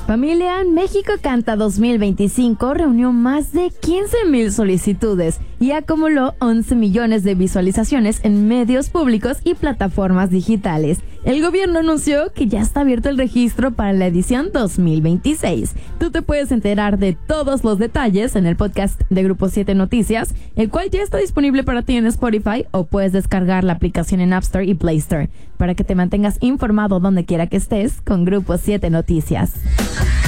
Familia, México Canta 2025 reunió más de 15,000 solicitudes y acumuló 11 millones de visualizaciones en medios públicos y plataformas digitales. El gobierno anunció que ya está abierto el registro para la edición 2026. Tú te puedes enterar de todos los detalles en el podcast de Grupo 7 Noticias, el cual ya está disponible para ti en Spotify, o puedes descargar la aplicación en App Store y Play Store para que te mantengas informado donde quiera que estés con Grupo 7 Noticias.